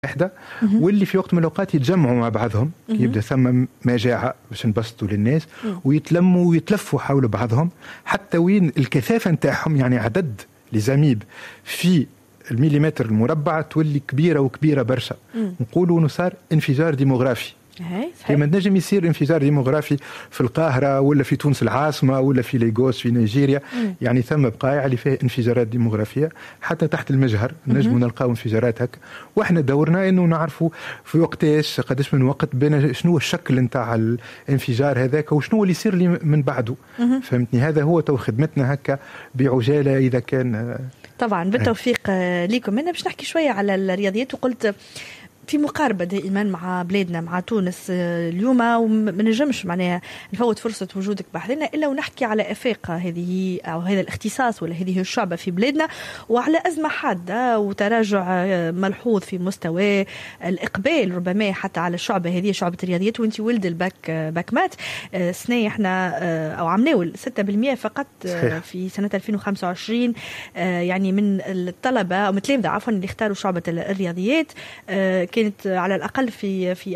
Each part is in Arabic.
واحدة، واللي في وقت من الأوقات يتجمعوا مع بعضهم، يبدأ ثم مجاعة باش نبسطوا للناس ويتلموا ويتلفوا حول بعضهم حتى وين الكثافة نتاعهم، يعني عدد لزميب في المليمتر المربع تولي كبيرة وكبيرة برشا. نقولوا إنه صار انفجار ديموغرافي. كما نجم يصير انفجار ديموغرافي في القاهرة ولا في تونس العاصمة ولا في ليغوس في نيجيريا. يعني ثم بقايع اللي فيها انفجارات ديموغرافية حتى تحت المجهر نجم نلقاو انفجارات هكا. واحنا دورنا انه نعرفوا في وقتاش قداش من وقت بين شنو الشكل نتاع الانفجار هذاك وشنو اللي يصير لي من بعده. فهمتني؟ هذا هو تو خدمتنا هكا بعجالة إذا كان. طبعا بالتوفيق ليكم. أنا باش نحكي شوية على الرياضيات، وقلت في مقاربة دائما مع بلادنا مع تونس اليوم، وما نجمش معناها نفوت فرصة وجودك بحثنا إلا ونحكي على إفاقة هذه أو هذا الاختصاص ولا هذه الشعبة في بلادنا، وعلى أزمة حادة وتراجع ملحوظ في مستوى الإقبال ربما حتى على الشعبة هذه، شعبة الرياضيات. وانت ولد باك مات سنة احنا أو عم ناول 6% فقط في سنة 2025 يعني من الطلبة أو متلامذة عفوا اللي اختاروا شعبة الرياضيات. كانت على الأقل في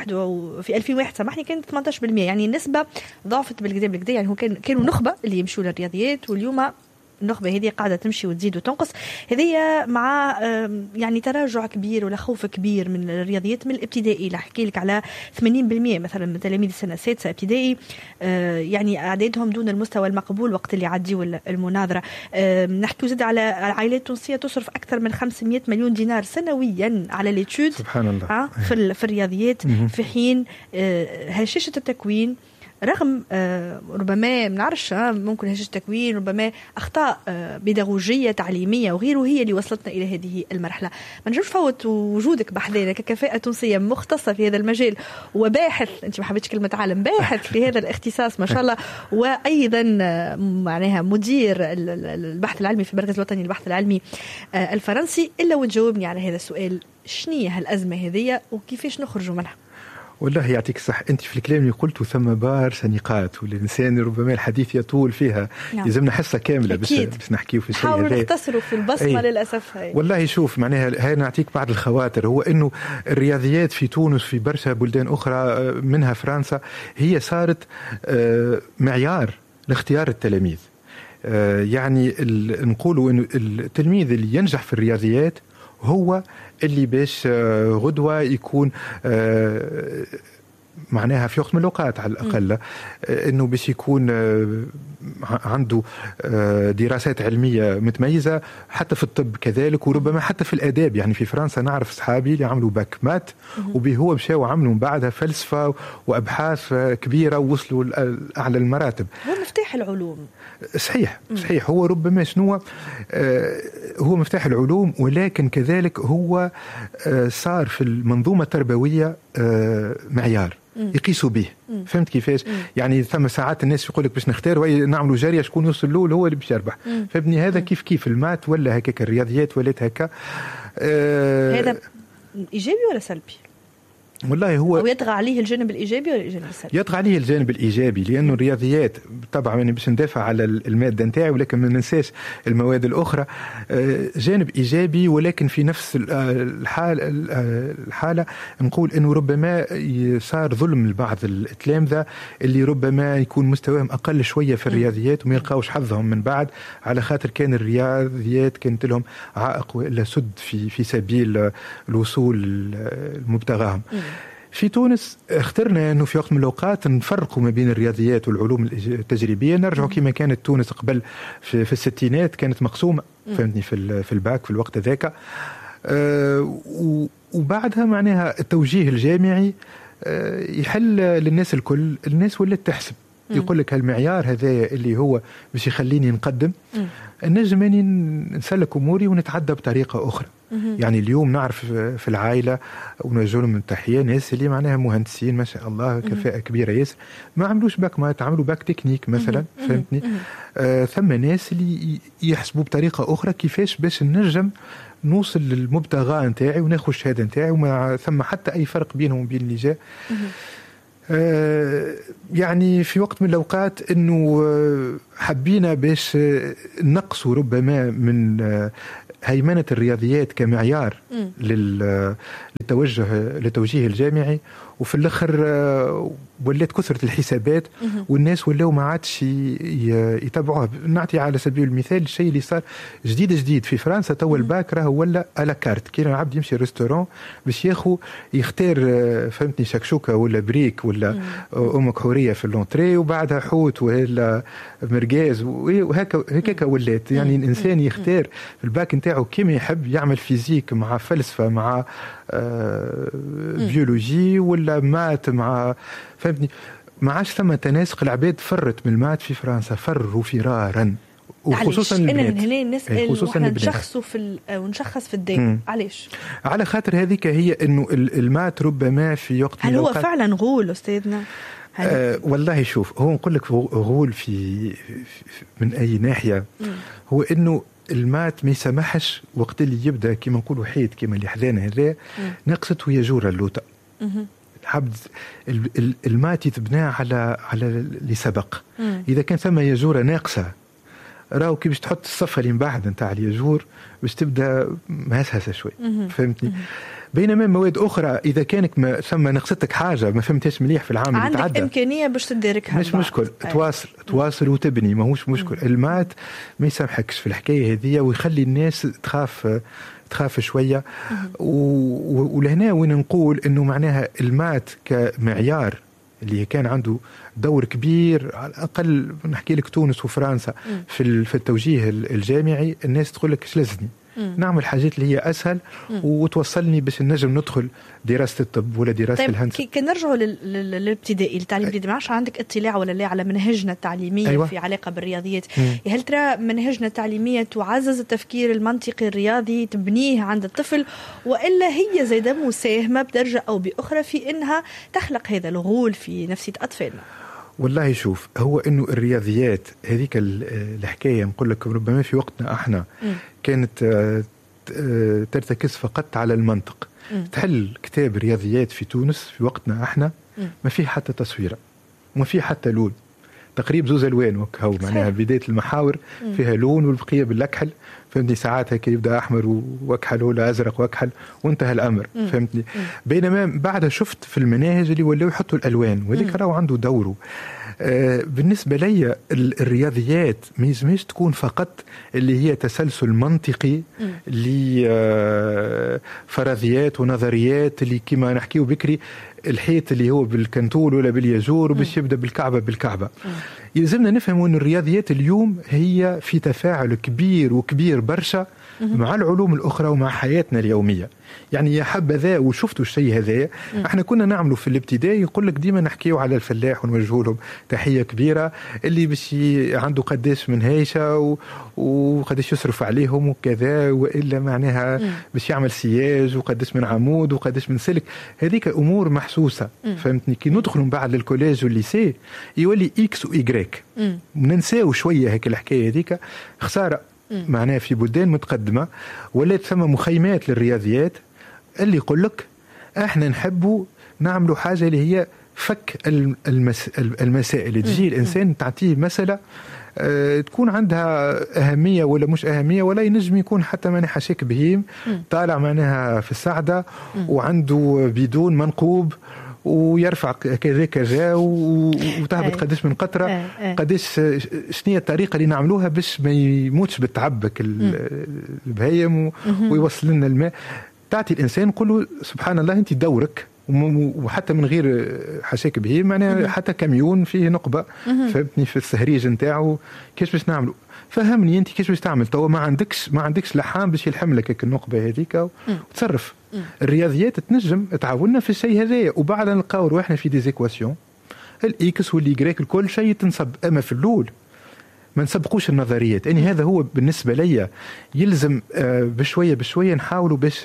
2001 سامحني كانت 18%، يعني النسبة ضعفت بالكدا. يعني هو كانوا نخبة اللي يمشوا للرياضيات، واليوم النخبة هذه قاعدة تمشي وتزيد وتنقص. هذه مع يعني تراجع كبير ولا خوف كبير من الرياضيات من الابتدائي. لحكي لك على 80% مثلا من تلاميذ السنة السادسة ابتدائي يعني أعدادهم دون المستوى المقبول وقت اللي عديوا المناظرة. نحكي زاد على عائلات تونسية تصرف أكثر من 500 مليون دينار سنويا على ليتود سبحان الله في الرياضيات، في حين هشاشة التكوين رغم ربما منعرفش ممكن هشاشة التكوين ربما أخطاء بيداغوجية تعليمية وغيره هي اللي وصلتنا إلى هذه المرحلة. ما نجمش فوت وجودك بحذانا ككفاءة تونسية مختصة في هذا المجال وباحث، أنت ما حبيتش كلمة عالم، باحث في هذا الاختصاص ما شاء الله، وأيضا معناها مدير البحث العلمي في المركز الوطني للبحث العلمي الفرنسي، إلا وتجاوبني على هذا السؤال: شنية هالأزمة هذه وكيفاش نخرجوا منها؟ والله يعطيك الصح. أنت في الكلام اللي قلته ثم بارسا نقاط والإنسان ربما الحديث يطول فيها. لازمنا حصة كاملة باش نحكيه في الشيء هذا. نحاول نختصروا في البصمة للأسف. والله شوف معناها هاي نعطيك بعض الخواطر. هو إنه الرياضيات في تونس في برشا بلدان أخرى منها فرنسا هي صارت معيار لاختيار التلاميذ. يعني نقولوا إنه التلميذ اللي ينجح في الرياضيات هو اللي باش غدوة يكون معناها في وقت من الأوقات على الأقل إنه باش يكون عنده دراسات علمية متميزة حتى في الطب كذلك، وربما حتى في الآداب. يعني في فرنسا نعرف صحابي اللي عملوا باك مات وبهو مشاو عملوا بعدها فلسفة وأبحاث كبيرة ووصلوا لأعلى المراتب. هو مفتاح العلوم. صحيح هو ربما شنو هو مفتاح العلوم، ولكن كذلك هو صار في المنظومة التربوية معيار يقيسوا به. فهمت كيفاش؟ يعني ثم ساعات الناس يقول لك باش نختار نعملوا جارية شكون يوصل له هو اللي باش يربح. فابني هذا كيف المات ولا هكاك الرياضيات ولات هكا. هذا إيجابي ولا سلبي؟ والله هو أو يطغى عليه الجانب الإيجابي ولا الجانب السلبي؟ يطغى عليه الجانب الإيجابي، لأنه الرياضيات طبعا يعني باش ندافع على المادة نتاعي ولكن ما ننساش المواد الأخرى. جانب إيجابي، ولكن في نفس الحالة نقول إنه ربما صار ظلم لبعض التلامذة اللي ربما يكون مستواهم أقل شوية في الرياضيات وما يلقاوش حظهم من بعد على خاطر كان الرياضيات كانت لهم عائق وإلا سد في سبيل الوصول المبتغاهم. في تونس اخترنا أنه في وقت من الأوقات نفرقوا ما بين الرياضيات والعلوم التجريبية. نرجعوا كما كانت تونس قبل في الستينات كانت مقسومة. فهمتني؟ في الباك في الوقت ذاك. وبعدها معناها التوجيه الجامعي يحل للناس الكل. الناس ولات تحسب يقول لك هالمعيار هذا اللي هو باش يخليني نقدم النجم اني نسلك اموري ونتعدى بطريقه اخرى. يعني اليوم نعرف في العائله ونوجه لهم التحيه ناس اللي معناها مهندسين ما شاء الله كفاءه كبيره ياسر، ما عملوش باك ما عملوا باك تكنيك مثلا. فهمتني؟ ثم ناس اللي يحسبوا بطريقه اخرى كيفاش باش نجم نوصل للمبتغى نتاعي وناخذ الشهاده نتاعي، وما ثم حتى اي فرق بينهم وبين اللي جاء. يعني في وقت من الأوقات أنه حبينا باش نقصوا ربما من هيمنة الرياضيات كمعيار للتوجيه الجامعي، وفي الاخر ولات كثرة الحسابات والناس ولاو ما عادش يتابعوها. نعطي على سبيل المثال الشيء اللي صار جديد في فرنسا تو الباك راه ولا على كارت، كي العبد يمشي ريستورون باش يختار فهمتني شكشوكه ولا بريك ولا امك حوريه في اللونتري وبعدها حوت ولا مرقاز وهكا ولات. يعني الانسان يختار في الباك نتاعو كيما يحب، يعمل فيزيك مع فلسفه مع بيولوجي ولا مات مع فهمتني. ما عادش ثم تناسق. العباد فرت من المات في فرنسا، فروا فرارا، وخصوصا البنات. هنا نسأل وإحنا نشخص في الدين. علاش؟ على خاطر هذيك هي انه المات ربما في وقت هل هو فعلا غول استاذنا؟ والله شوف، هو نقول لك غول في من اي ناحيه. هو انه المات ما يسمحش وقت اللي يبدا كما نقولوا حيد كما اللي حدانا هذا نقصت ويا جوره اللوطه. العبد المات يتبنى على اللي سبق. اذا كان ثم يجوره ناقصه راهو كي باش تحط الصفه اللي من بعد نتاع اليجور باش تبدا مهسهسه شوي. فهمتني؟ بينما مواد اخرى اذا كانك ثم نقصتك حاجه ما فهمتهاش مليح في العام اللي تعدى، عندك امكانيه باش تداركها، مش مشكل. تواصل وتبني، ماهوش مشكل. المات ما يسامحكش في الحكايه هذه ويخلي الناس تخاف شويه. ولهنا وين نقول انه معناها المات كمعيار اللي كان عنده دور كبير، على الأقل نحكي لك تونس وفرنسا في التوجيه الجامعي. الناس تقول لك ايش لازمني نعمل حاجات اللي هي أسهل وتوصلني باش نجم ندخل دراسة الطب ولا دراسة الهندسة. كي نرجعوا للابتدائي التعليم الابتدائي، ما عادش عندك اطلاع ولا لا على منهجنا التعليمية؟ أيوة. في علاقة بالرياضيات، هل ترى منهجنا التعليمية تعزز التفكير المنطقي الرياضي، تبنيه عند الطفل، وإلا هي زي مساهمة بدرجة أو بأخرى في إنها تخلق هذا الغول في نفسية أطفالنا؟ والله شوف، هو انه الرياضيات هذيك الحكايه نقول لك ربما في وقتنا احنا كانت ترتكز فقط على المنطق. تحل كتاب رياضيات في تونس في وقتنا احنا ما فيه حتى تصويره وما فيه حتى لون، تقريبا زوز الوان وكهو معناها بدايه المحاور فيها لون والبقيه بالأكحل. فهمتني؟ ساعات هيك يبدا احمر واكحل ولا ازرق واكحل وانتهى الامر. فهمتني؟ بينما بعدها شفت في المناهج اللي ولاو يحطوا الالوان، وذيك راهو عنده دوره. بالنسبه لي الرياضيات ما يلزمش تكون فقط اللي هي تسلسل منطقي لفرضيات ونظريات اللي كما نحكيو بكري الحيط اللي هو بالكنتول ولا بالياجور وباش يبدا بالكعبه. يلزمنا نفهم ان الرياضيات اليوم هي في تفاعل كبير برشا مع العلوم الاخرى ومع حياتنا اليوميه. يعني يا حبذا وشفتوا الشيء هذا. احنا كنا نعمله في الابتدائي، يقول لك ديما نحكيو على الفلاح ونوجه لهم تحيه كبيره اللي باش عنده قداش من هيشه وقداش يصرف عليهم وكذا، والا معناها باش يعمل سياج وقداش من عمود وقداش من سلك. هذيك امور محسوسه. فهمتني؟ كي ندخلوا بعد للكوليج والليسي يولي اكس وايغريك، ننساو شويه هيك الحكايه هذيك. خساره معناها في بلدان متقدمة ولات ثم مخيمات للرياضيات اللي يقول لك احنا نحبوا نعملوا حاجة اللي هي فك المسائل. تجي الإنسان تعطيه مسألة تكون عندها أهمية ولا مش أهمية، ولا ينجم يكون حتى معناها حشيك بهيم طالع معناها في السعدة وعنده بدون منقوب ويرفع كذاك جا وتهبط قداش من قطرة قداش. شنية الطريقة اللي نعملوها باش ما يموتش بالتعبك البهايم ويوصل لنا الماء. تعطي الإنسان نقوله سبحان الله أنت دورك، وحتى من غير حشاك بهيم معناها حتى كاميون فيه نقبة. فهمتني؟ في السهريج نتاعو كيش باش نعملوا. فهمني انت كيش باش تعمل توا؟ ما عندكش لحام باش يلحم لك النقبه هذيك وتصرف. الرياضيات تنجم تعاوننا في الشيء هذايا، وبعد نلقاو روحنا في ديزيكواسيون الاكس واليغريك الكل شيء تنصب. اما في الاول ما نسبقوش النظريات. يعني هذا هو بالنسبه لي يلزم بشويه نحاولوا باش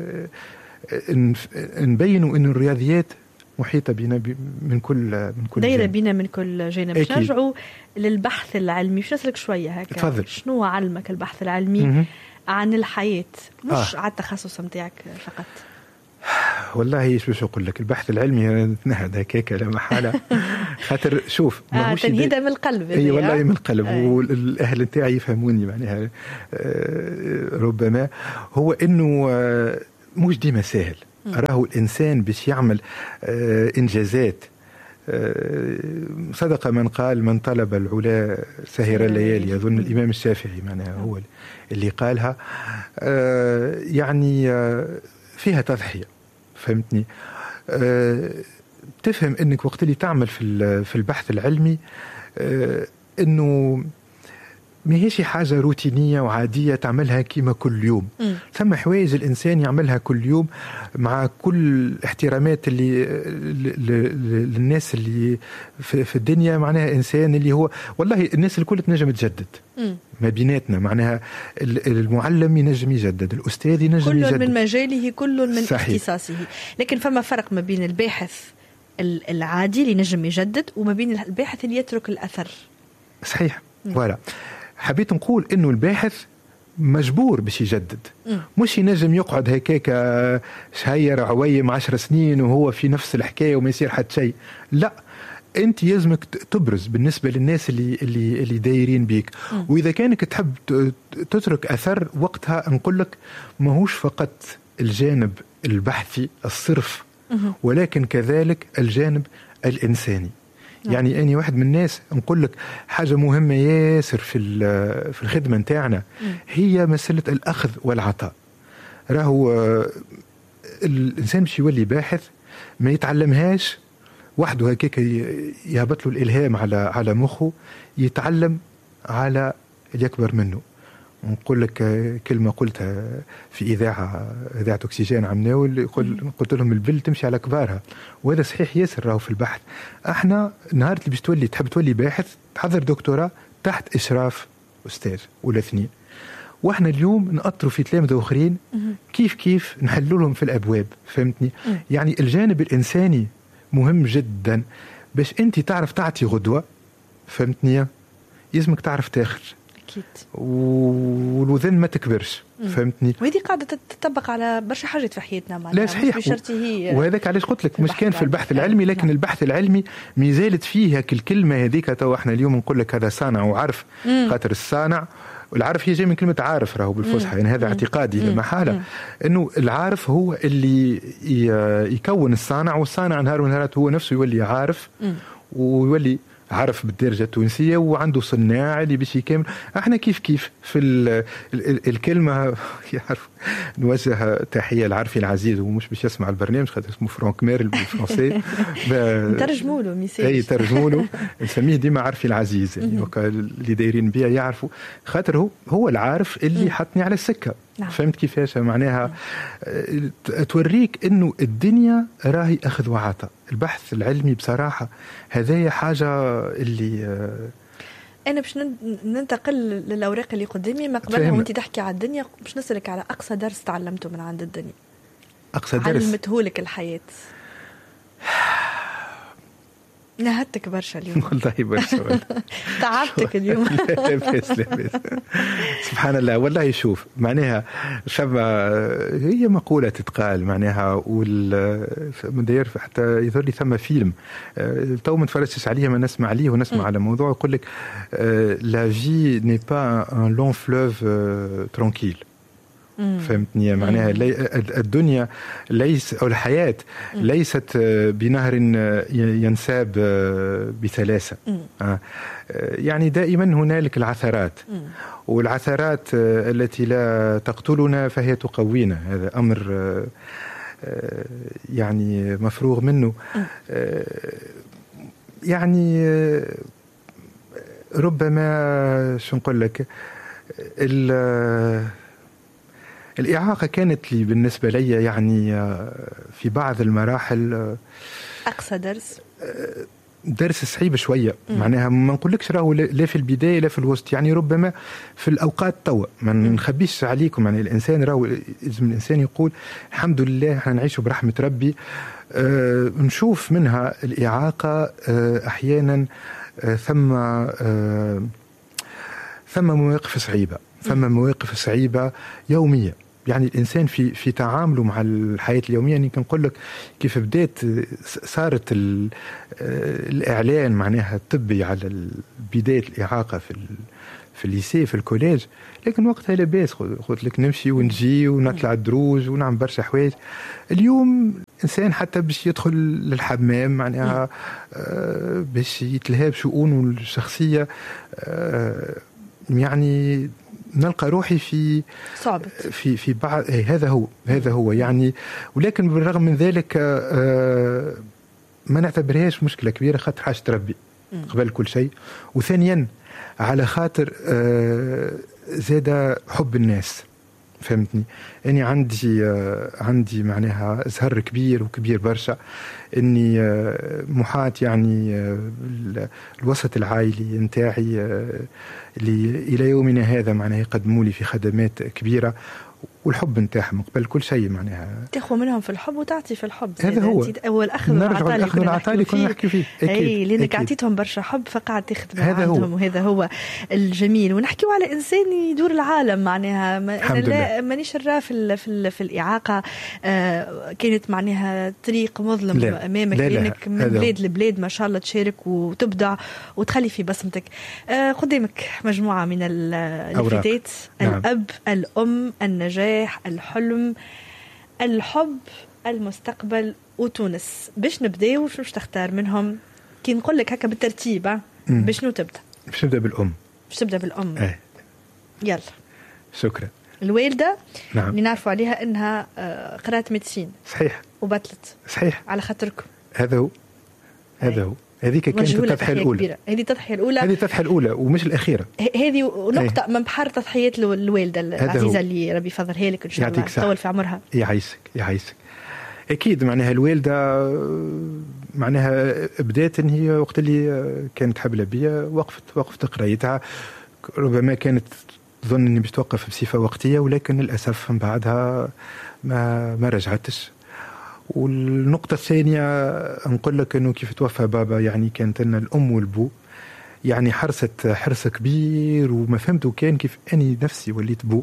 نبينوا انه الرياضيات محيطة بنا من كل دايرة بينا من كل جانب. باش نرجعوا للبحث العلمي، باش نسألك شوية هكا. تفضل. شنو علمك البحث العلمي عن الحياة، مش على التخصص متاعك فقط؟ والله ايش باش نقول لك، البحث العلمي نهد هكاك لا محاله. خاطر شوف تنهيده من القلب. اي والله من القلب. والاهل نتاعي يفهموني معناها ربما هو انه مش ديما سهل. راهو الانسان باش يعمل انجازات، صدق من قال من طلب العلا سهر الليالي. أظن الإمام الشافعي معناها هو اللي قالها. يعني فيها تضحية، فهمتني. تفهم أنك وقت اللي تعمل في البحث العلمي أنه ما هيش حاجة روتينية وعادية تعملها كيما كل يوم. ثم حوايج الإنسان يعملها كل يوم مع كل احترامات اللي للناس اللي في الدنيا. معناها إنسان اللي هو والله الناس الكل تنجم تجدد ما بيناتنا. معناها المعلم ينجم يجدد، الأستاذ ينجم يجدد، كل من مجاله، كل من اختصاصه. لكن فما فرق ما بين الباحث العادي اللي ينجم يجدد وما بين الباحث اللي يترك الأثر. صحيح. ولا حبيت نقول انه الباحث مجبور باش يجدد، مش ينجم يقعد هكاك شهير عويم 10 سنين وهو في نفس الحكايه وما يصير حتى شيء. لا، انت يلزمك تبرز بالنسبه للناس اللي دايرين بيك. واذا كانك تحب تترك اثر، وقتها نقول لك ماهوش فقط الجانب البحثي الصرف، ولكن كذلك الجانب الانساني. يعني أني واحد من الناس نقول لك حاجة مهمة ياسر في الخدمة نتاعنا، هي مسألة الأخذ والعطاء. راهو الإنسان باش يولي باحث ما يتعلمهاش وحده هكاك يهبط له الإلهام على مخه، يتعلم على اللي يكبر منه. نقول لك كلمة قلتها في إذاعة أكسجين عمناول، قلت لهم البل تمشي على كبارها، وهذا صحيح ياسر. راهو في البحث احنا نهار اللي باش تحب تولي باحث تحضر دكتوراه تحت إشراف أستاذ ولا اثنين، واحنا اليوم نقطروا في تلامذة آخرين كيف نحلوا لهم في الأبواب. فهمتني؟ يعني الجانب الإنساني مهم جدا باش أنت تعرف تعطي غدوة. فهمتني؟ يلزمك تعرف تاخر والوذن ما تكبرش. فهمتني؟ وهذه قاعدة تطبق على برشا حاجات في حياتنا. لا صحيح. وهذاك علاش قلت لك مش كان في البحث العلمي، لكن البحث العلمي مازالت فيه الكلمة هذيك. تو احنا اليوم نقول لك هذا صانع وعرف، خاطر الصانع والعارف هي جاي من كلمة عارف راهو بالفصحى. يعني هذا اعتقادي لا محالة، انه العارف هو اللي يكون الصانع، والصانع نهار من نهارات هو نفسه يولي عارف ويولي عرف بالدرجة التونسية، وعنده صناع اللي باش يكمل. احنا كيف في الكلمة يعرف. نوجه تحية لعرفي العزيز، ومش باش يسمع البرنامج خاطر اسمه فرانك ميرل بالفرنسي. ترجموا له ميساج. اي ترجموا له، نسميه ديما عرفي العزيز. يعني اللي دايرين بيها يعرفوا، خاطر هو العارف اللي حطني على السكة. فهمت كيفاش؟ معناها توريك انه الدنيا راهي اخذ وعطاء. البحث العلمي بصراحة هذه حاجة اللي أنا باش ننتقل للأوراق اللي قدامي. ما قبلها وانت تحكي على الدنيا باش نسألك على أقصى درس تعلمته من عند الدنيا. أقصى درس علمتهولك الحياة. نهدتك برشا اليوم. والله برشا. تعبتك اليوم. لا بس سبحان الله. والله شوف معناها هي مقولة تتقال معناها مدير حتى يظهر لي ثم فيلم تو ما تفرجتش عليه، ما نسمع عليه ونسمع على موضوع يقول لك لا في ني با ان لون فلوف ترانكيل. فهمتني؟ معناها الدنيا ليس أو الحياة ليست بنهر ينساب بسلاسة. يعني دائما هنالك العثرات، والعثرات التي لا تقتلنا فهي تقوينا. هذا أمر يعني مفروغ منه. يعني ربما شو نقول لك، الإعاقة كانت لي بالنسبة لي يعني في بعض المراحل أقصى درس صعيب شوية. معناها ما نقولكش راهو لا في البداية لا في الوسط، يعني ربما في الأوقات توا ما نخبيش عليكم. يعني الإنسان راهو لازم الإنسان يقول الحمد لله احنا نعيش برحمة ربي. نشوف منها الإعاقة أحيانا ثم مواقف صعيبة، ثم مواقف صعيبة يومية. يعني الإنسان في تعامله مع الحياة اليومية. يعني كنقول لك كيف بدأت صارت الإعلان معناها الطبي على بداية الإعاقة في الليسي في الكوليج، لكن وقتها لاباس قلت لك نمشي ونجي ونطلع الدروج ونعمل برشا حوايج. اليوم إنسان حتى باش يدخل للحمام معناها باش يتلهى بشؤونه الشخصية يعني نلقى روحي في صعبت في بعض. هذا هو يعني. ولكن بالرغم من ذلك ما نعتبرهاش مشكلة كبيرة، خاطر حاجة ربي قبل كل شيء، وثانيا على خاطر زاد حب الناس. فهمتني؟ يعني عندي معناها زهر كبير وكبير برشا اني محاط يعني الوسط العائلي نتاعي اللي الى يومنا هذا معناها يقدموا لي في خدمات كبيره، والحب نتاعهم قبل كل شيء معناها تاخذ منهم في الحب وتعطي في الحب. هذا هو اول اخذ والعطاء اللي كنا نحكي فيه. اي لانك عطيتهم برشا حب فقاعد تخدم عندهم، وهذا هو الجميل. ونحكيوا على انسان يدور العالم معناها. لا مانيش نرى في الاعاقه كانت معناها طريق مظلم امامك، لانك من بلاد لبلاد ما شاء الله تشارك وتبدع وتخلي في بصمتك. قدامك مجموعه من الفتات. الاب، الام، النجاح، الحلم، الحب، المستقبل، وتونس. باش نبداو شنو تختار منهم؟ كي نقول لك هكا بالترتيب بشنو تبدا؟ باش نبدا بالام. يلا. شكرا. الوالده نعم. اللي نعرفوا عليها انها قرات ميديسين. صحيح. وبطلت. صحيح. على خاطركم. هذا هو. هذيك كانت التضحية الأولى. هذه التضحية الأولى ومش الأخيرة. هذه نقطة من بحر تضحيات الوالدة العزيزة اللي ربي يفضلها لك إن شاء الله طول في عمرها. يعيشك. أكيد معناها الوالدة معناها بداية إن هي وقت اللي كانت حبلة بيا وقفت قرايتها. ربما كانت تظن إني باش توقف بصفة وقتية، ولكن للأسف من بعدها ما رجعتش. والنقطة الثانية نقول لك أنه كيف توفى بابا يعني كانت لنا الأم والبو يعني حرص كبير، وما فهمته كان كيف أني نفسي وليت بو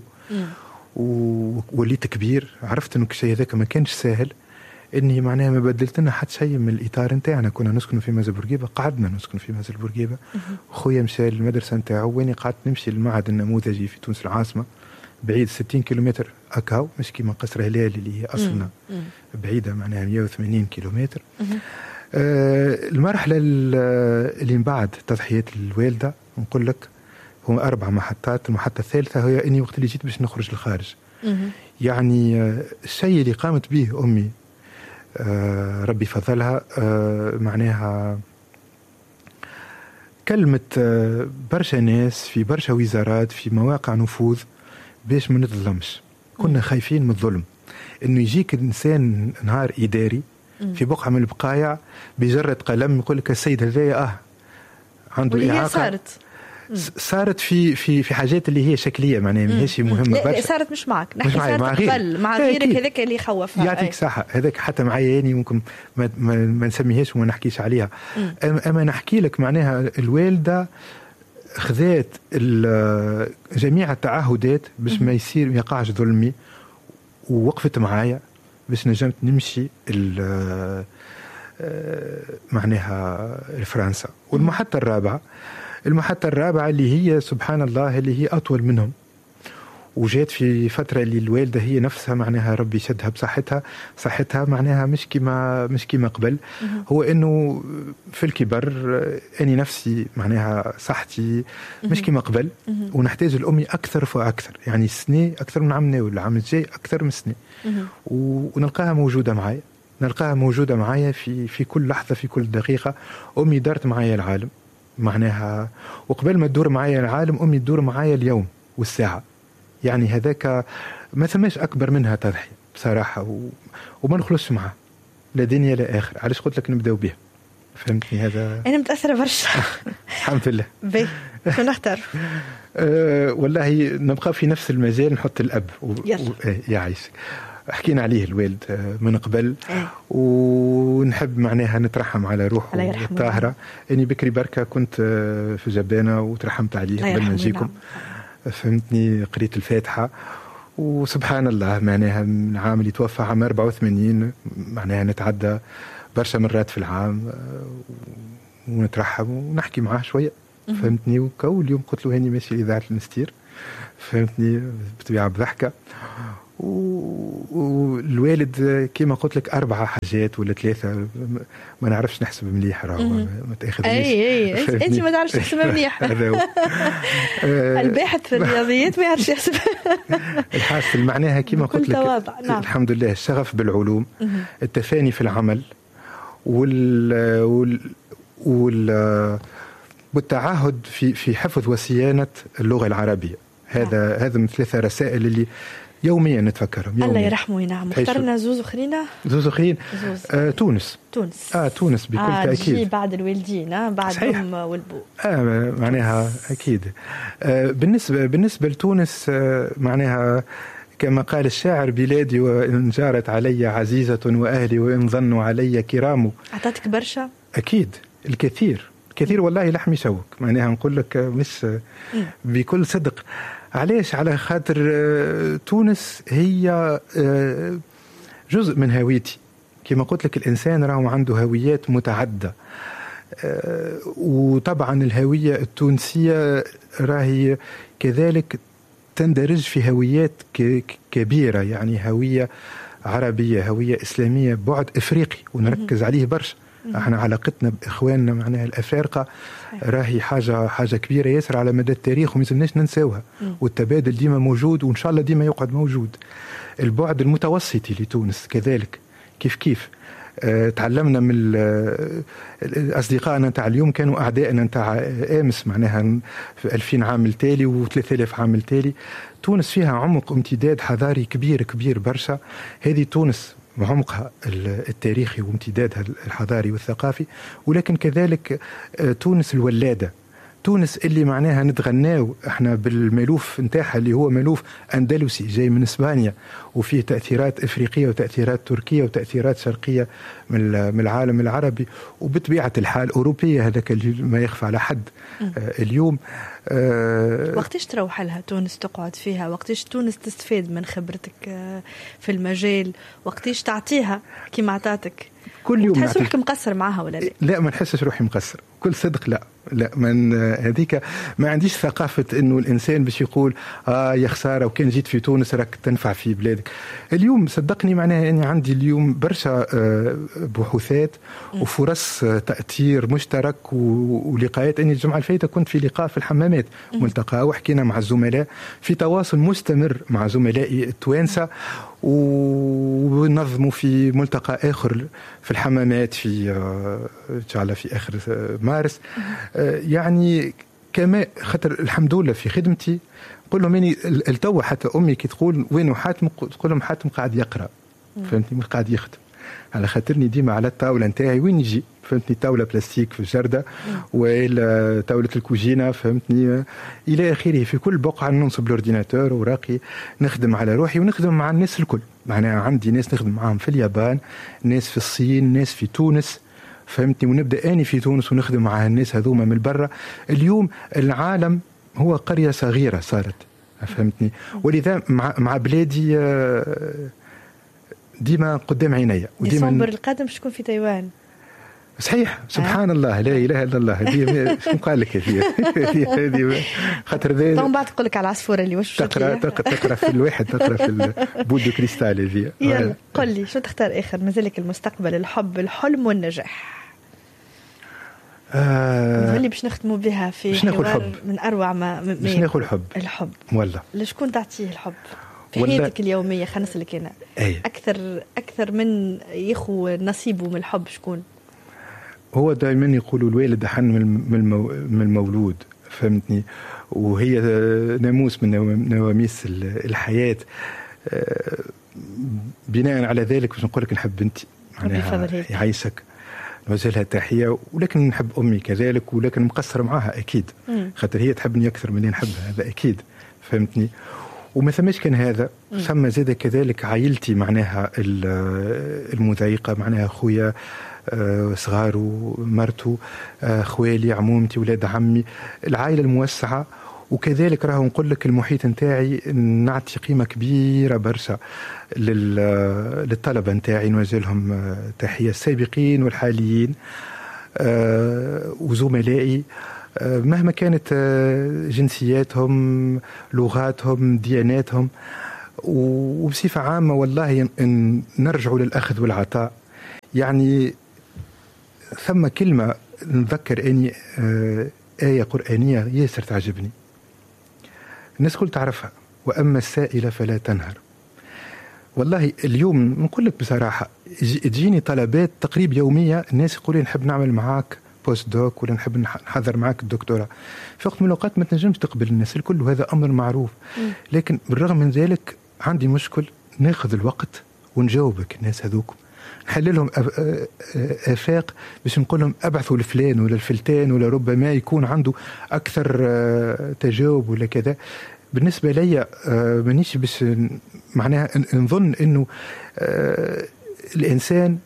ووليت كبير. عرفت أنه الشيء هذاك ما كانش سهل، أني معناها ما بدلت لنا حتى شيء من الإطار نتاعنا. كنا نسكن في مازال بورقيبة، قعدنا نسكن في مازال بورقيبة. خويا مشى للمدرسة نتاعو واني قعدت نمشي للمعهد النموذجي في تونس العاصمة، بعيد 60 كيلومتر أكاو، مش كيما قصر هلال اللي هي أصلنا بعيدة معناها 180 كيلومتر. المرحلة اللي من بعد تضحية الوالدة نقول لك هم 4 محطات. المحطة الثالثة هي إني وقت اللي جيت باش نخرج للخارج. يعني الشيء اللي قامت به أمي ربي فضلها معناها كلمة برشا ناس في برشا وزارات في مواقع نفوذ باش ما نتظلمش. كنا خايفين من الظلم، انه يجيك انسان نهار اداري في بقعه من البقايع بجرة قلم يقول لك السيد هذايا عنده اعاقه. صارت في حاجات اللي هي شكليه معناها ماهيش مهمه برشا. صارت مش معك، نحكي صارت قبل مع غيرك هذاك اللي يخوف. يعطيك صحه. هذاك حتى معايا يعني ممكن ما نسميهاش وما نحكيش عليها. اما نحكي لك معناها الوالده خذات جميع التعهدات باش ما يقعش ظلمي، ووقفت معايا باش نجمت نمشي معناها لفرنسا. والمحطة الرابعة اللي هي سبحان الله اللي هي أطول منهم، وجات في فترة اللي الوالدة هي نفسها معناها ربي شدها بصحتها معناها مش كيما قبل. هو إنه في الكبر أني نفسي معناها صحتي مش كيما قبل، ونحتاج الأمي أكثر فأكثر، يعني سنة أكثر من عامنا ولا عام الجاي أكثر من سنة، ونلقاها موجودة معايا في كل لحظة في كل دقيقة. أمي دارت معايا العالم معناها، وقبل ما تدور معايا العالم أمي تدور معايا اليوم والساعة. يعني هذاك ما ثماش أكبر منها تضحية بصراحة، وما نخلصش معها لا دنيا لا آخر. علاش قلت لك نبدأ بها؟ فهمتني؟ هذا أنا متأثرة برشا. الحمد لله. شو نختار؟ والله نبقى في نفس المجال، نحط الأب يعيش. حكينا عليه الوالد من قبل، ونحب معناها نترحم على روحه الطاهرة. أني بكري بركة كنت في جبانة وترحمت عليه قبل ما نجيكم. فهمتني؟ قريت الفاتحة وسبحان الله معناها من العام اللي توفى عام 84 معناها نتعدى برشا مرات في العام ونترحم ونحكي معاه شويه فهمتني. وكل يوم قلت له هاني ماشي لإذاعة المستير فهمتني بطبيعة بضحكة. والوالد كما قلت لك 4 حاجات ولا 3 ما نعرفش نحسب مليح راهو ما تاخذنيش. اي انت ما تعرفش تحسب مليح. الباحث في الرياضيات ما يعرفش يحسب. الحاصل معناها كما قلت لك نعم. الحمد لله الشغف بالعلوم التفاني في العمل والتعهد في حفظ وصيانة اللغة العربية. هذا من 3 رسائل اللي يوميا نتفكرهم. الله يرحمه. نعم. اخترنا زوز اخرين. تونس تونس بكل تأكيد. بعد الوالدين بعد الأم والبو. معناها أكيد. بالنسبة لتونس معناها كما قال الشاعر بلادي وإن جارت علي عزيزة وأهلي وإن ظنوا علي كرام. أعطتك برشا؟ أكيد الكثير والله لحم يشوك معناها نقول لك مش بكل صدق. علاش؟ على خاطر تونس هي جزء من هويتي. كما قلت لك الإنسان راهو عنده هويات متعددة وطبعا الهوية التونسية راهي كذلك تندرج في هويات كبيرة يعني هوية عربية هوية إسلامية بعد إفريقي ونركز عليه برشا. احنا علاقتنا باخواننا معناها الافارقه راهي حاجه كبيره ياسر على مدى التاريخ وما يلزمناش ننساوها. والتبادل ديما موجود وان شاء الله ديما يقعد موجود. البعد المتوسطي لتونس كذلك كيف تعلمنا من اصدقائنا نتاع اليوم كانوا اعدائنا نتاع امس معناها في 2000 عام التالي و3000 عام التالي. تونس فيها عمق امتداد حضاري كبير برشا. هذه تونس بعمقها التاريخي وامتدادها الحضاري والثقافي. ولكن كذلك تونس الولادة تونس اللي معناها نتغناو احنا بالملوف نتاعها اللي هو ملوف أندلسي جاي من إسبانيا وفيه تأثيرات إفريقية وتأثيرات تركية وتأثيرات شرقية من العالم العربي وبطبيعة الحال أوروبية. هذاك ما يخفى على حد اليوم. وقتاش تروح لها تونس تقعد فيها؟ وقتاش تونس تستفيد من خبرتك في المجال؟ وقتاش تعطيها كما عطاتك؟ كل يوم تحس روحك مقصر معها ولا لا؟ لا ما نحسش روحي مقصر كل صدق. لا من هذيك ما عنديش ثقافة انه الانسان باش يقول يا خسارة وكان جيت في تونس راك تنفع في بلادك. اليوم صدقني معناها اني عندي اليوم برشا بحوثات وفرص تأثير مشترك ولقاءات. اني الجمعة الفايتة كنت في لقاء في الحمامات ملتقى وحكينا مع الزملاء في تواصل مستمر مع زملائي التوانسة ونظموا في ملتقى آخر في الحمامات في إن شاء الله في آخر مارس. يعني كما خاطر الحمد لله في خدمتي نقول لهم اني التو حتى امي كي تقول وين حاتم تقول لهم حاتم قاعد يقرا فهمتني مش قاعد يخدم على خاطرني ديما على الطاوله نتاعي وين يجي فهمتني طاوله بلاستيك في الجرده ولا طاوله الكوجينه فهمتني الى اخره. في كل بقعه ننصب الاورديناتور وراقي نخدم على روحي ونخدم مع الناس الكل. معناها عندي ناس نخدم معاهم في اليابان ناس في الصين ناس في تونس فهمتني ونبدا اني في تونس ونخدم مع الناس هذوما من برا. اليوم العالم هو قريه صغيره صارت فهمتني. ولذا مع بلادي ديما قدام عينيا. ديسمبر القادم شكون في تايوان؟ صحيح سبحان الله لا اله الا الله. هذه شنو قال لك هذه خاطر ذا طبعا بعد تقول لك على العصفوره اللي واش تقرا في الواحد تقرا في البول دو كريستال هذه. يلا قل لي شو تختار اخر مازالك المستقبل الحب الحلم والنجاح؟ اللي باش نختموا بها في حوار من اروع ما باش ناخذ الحب والله لشكون تعطيه الحب في حياتك اليوميه؟ خلينا نسالك انا اكثر من يخو نصيبه من الحب شكون؟ هو دائما يقولوا الوالد أحن من المولود فهمتني وهي ناموس من نواميس الحياة. بناء على ذلك باش نقول لك نحب بنتي معناها يعيشك نوجه لها تحية. ولكن نحب أمي كذلك ولكن مقصر معها أكيد خاطر هي تحبني أكثر من اللي نحبها هذا أكيد فهمتني. وما ثماش كان هذا ثم زاد كذلك عائلتي معناها المضايقة معناها خويا صغار ومرته خوالي عمومتي ولاد عمي العائلة الموسعة وكذلك راهو نقول لك المحيط نتاعي نعطي قيمة كبيرة برشا للطلبة نتاعي، نوجه لهم تحية السابقين والحاليين وزملائي مهما كانت جنسياتهم، لغاتهم، دياناتهم، وبصفة عامة والله نرجعوا للأخذ والعطاء. يعني ثم كلمة نذكر أني آية قرآنية ياسر تعجبني، الناس كل تعرفها، وأما السائلة فلا تنهر. والله اليوم نقول لك بصراحة تجيني طلبات تقريب يومية، الناس يقولوا نحب نعمل معاك بوست دوك ولا نحب نحضر معاك الدكتوراه. في وقت من الأوقات ما تنجمش تقبل الناس الكل، وهذا أمر معروف. لكن بالرغم من ذلك عندي مشكل، ناخذ الوقت ونجاوبك الناس هذوك، نحللهم آفاق باش نقول لهم أبعثوا لفلان ولا الفلتان، ولا ربما يكون عنده أكثر تجاوب ولا كذا. بالنسبة لي مانيش باش معناها نظن إنه الإنسان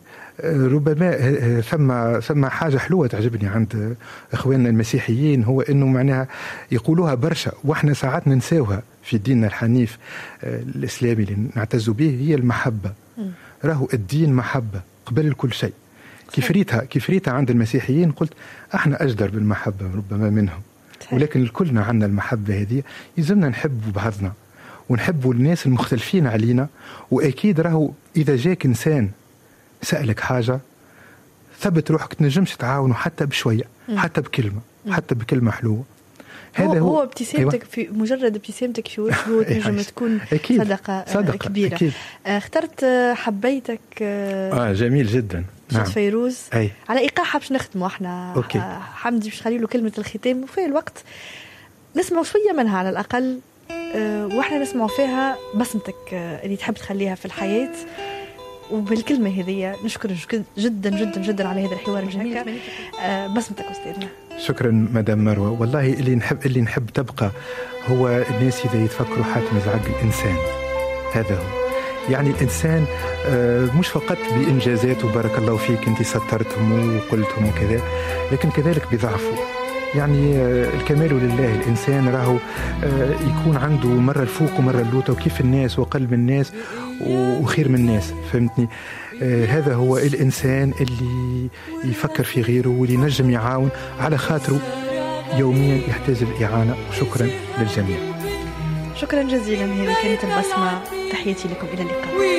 ربما ثم حاجة حلوة تعجبني عند إخواننا المسيحيين، هو إنه معناها يقولوها برشا وإحنا ساعات ننساوها في ديننا الحنيف الإسلامي اللي نعتز به، هي المحبة. راهو الدين محبة قبل كل شيء. كيف ريتها عند المسيحيين قلت احنا أجدر بالمحبة ربما منهم، ولكن كلنا عنا المحبة هذه. يلزمنا نحب بعضنا ونحبوا الناس المختلفين علينا. وأكيد راهو إذا جاك إنسان سألك حاجة ثبت روحك، تنجمش تعاونه حتى بشوية، حتى بكلمة حلوة. هذا هو ابتسامتك. في مجرد ابتسامتك في وجهه تنجم تكون صدقة كبيرة. أكيد. اخترت حبيتك جميل جدا. نعم. فيروز على إيقاع باش نختموا احنا. حمدي باش نخلي له كلمة الختام، وفي الوقت نسمع شوية منها على الأقل، واحنا نسمع فيها بصمتك اللي تحب تخليها في الحياة. وبالكلمة هذه نشكرك جدا جدا جدا على هذا الحوار الجميل. بصمتك أستاذنا. شكرا مدام مروة. والله اللي نحب تبقى هو الناس إذا يتفكروا حاتم زعق الإنسان. هذا هو يعني الإنسان مش فقط بإنجازاته بارك الله فيك أنت سترتهم وقلتهم وكذا، لكن كذلك بضعفه. يعني الكمال لله. الإنسان راهو يكون عنده مرة الفوق ومرة اللوطة، وكيف الناس وقلب الناس وخير من الناس، فهمتني؟ هذا هو الإنسان اللي يفكر في غيره واللي نجم يعاون على خاطره يوميا يحتاج الإعانة. وشكرا للجميع. شكرا جزيلا. هذه كانت البصمة. تحياتي لكم، إلى اللقاء.